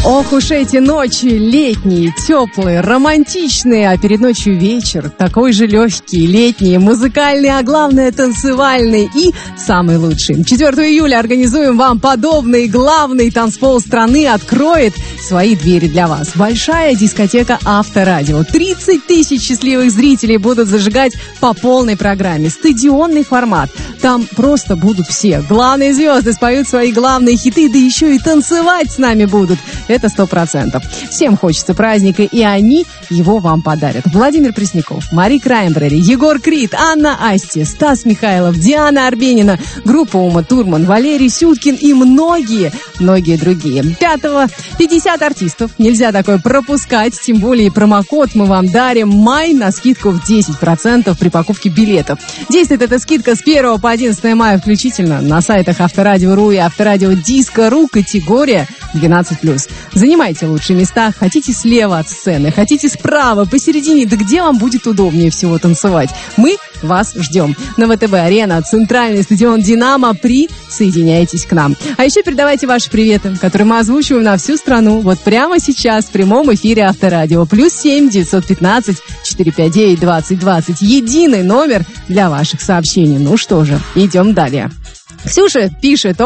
Ох уж эти ночи летние, теплые, романтичные, а перед ночью вечер такой же легкий, летний, музыкальный, а главное танцевальный и самый лучший. 4 июля организуем вам подобный главный танцпол страны откроет свои двери для вас. Большая дискотека Авторадио. 30 тысяч счастливых зрителей будут зажигать по полной программе. Стадионный формат. Там просто будут все. Главные звезды споют свои главные хиты, да еще и танцевать с нами будут. Это 100%. Всем хочется праздника, и они его вам подарят. Владимир Пресняков, Мари Краймбрери, Егор Крид, Анна Асти, Стас Михайлов, Диана Арбенина, группа Ума Турман, Валерий Сюткин и многие другие. 5-го 50 артистов. Нельзя такое пропускать, тем более промокод мы вам дарим май на скидку в 10% при покупке билетов. Действует эта скидка с 1 по 11 мая включительно на сайтах Авторадио.ру и Авторадио Диско.ру, категория 12+. Занимайте лучшие места. Хотите слева от сцены, хотите справа, посередине, да где вам будет удобнее всего танцевать. Мы вас ждем. На ВТБ-арена, центральный стадион «Динамо». Присоединяйтесь к нам. А еще передавайте ваши приветы, которые мы озвучиваем на всю страну. Вот прямо сейчас в прямом эфире Авторадио. +7 915 459 2020. Единый номер для ваших сообщений. Ну что же, идем далее. Ксюша пишет,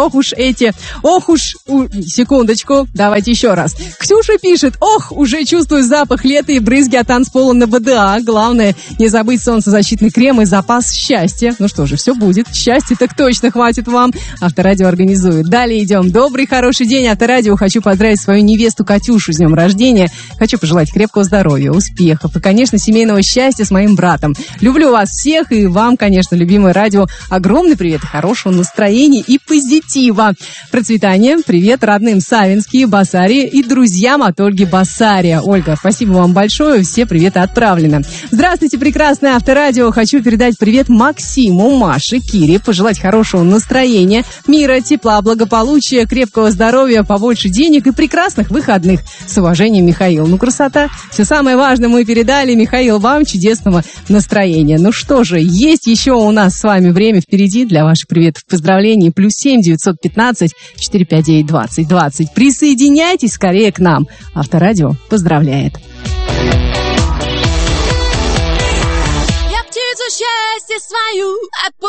секундочку, давайте еще раз. Ксюша пишет, уже чувствую запах лета и брызги от танцпола на БДА. Главное, не забыть солнцезащитный крем и запас счастья. Ну что же, все будет. Счастья так точно хватит вам. Авторадио организует. Далее идем. Добрый, хороший день, Авторадио. Хочу поздравить свою невесту Катюшу с днем рождения. Хочу пожелать крепкого здоровья, успехов и, конечно, семейного счастья с моим братом. Люблю вас всех и вам, конечно, любимое радио. Огромный привет, хорошего настроения и позитива. Процветания. Привет родным Савинские, Басарии и друзьям от Ольги Басария. Ольга, спасибо вам большое. Все приветы отправлены. Здравствуйте, прекрасное Авторадио. Хочу передать привет Максиму, Маше, Кире. Пожелать хорошего настроения, мира, тепла, благополучия, крепкого здоровья, побольше денег и прекрасных выходных. С уважением, Михаил. Ну, красота. Все самое важное мы передали. Михаил, вам чудесного настроения. Ну что же, есть еще у нас с вами время впереди для ваших приветов, поздравлений. +7 915 459 2020. Присоединяйтесь скорее к нам. Авторадио поздравляет. Я птицу счастья свою